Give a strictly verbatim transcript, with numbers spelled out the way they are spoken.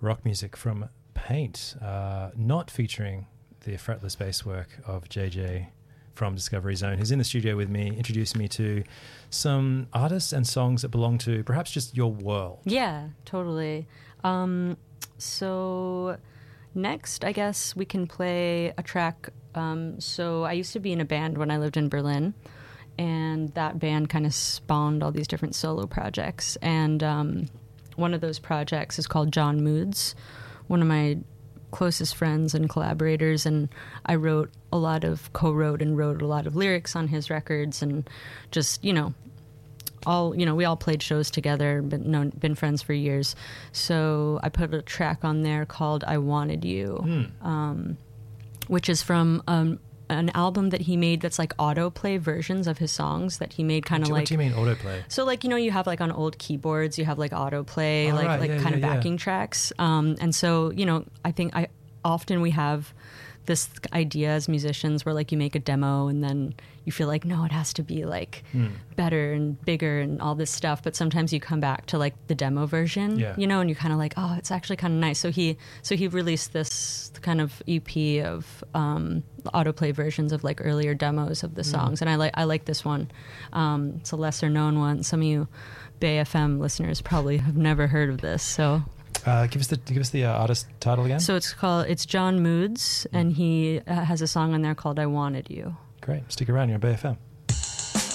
rock music from Paint, uh, not featuring the fretless bass work of J J from Discovery Zone, who's in the studio with me, introducing me to some artists and songs that belong to perhaps just your world. Yeah, totally. Um, so next, I guess we can play a track. Um, so I used to be in a band when I lived in Berlin, and that band kind of spawned all these different solo projects. And um, one of those projects is called John Moods, one of my closest friends and collaborators, and I wrote a lot of co-wrote and wrote a lot of lyrics on his records, and just, you know, all, you know, we all played shows together, been known, been friends for years. So I put a track on there called I Wanted You, mm. um, which is from um, an album that he made that's like autoplay versions of his songs that he made kind of like... What do you mean autoplay? So like, you know, you have like on old keyboards, you have like autoplay, oh, like right. like yeah, kind yeah, of backing yeah. tracks. Um, and so, you know, I think I often we have this idea as musicians where like you make a demo and then you feel like, no, it has to be like mm. better and bigger and all this stuff. But sometimes you come back to like the demo version, yeah. you know, and you're kind of like, oh, it's actually kind of nice. So he, so he released this kind of E P of um, autoplay versions of like earlier demos of the songs. Mm. And I like, I like this one. Um, it's a lesser known one. Some of you Bay F M listeners probably have never heard of this. So Uh, give us the give us the uh, artist title again. So it's called it's John Moods, and he uh, has a song on there called "I Wanted You." Great, stick around. You're on Bay F M.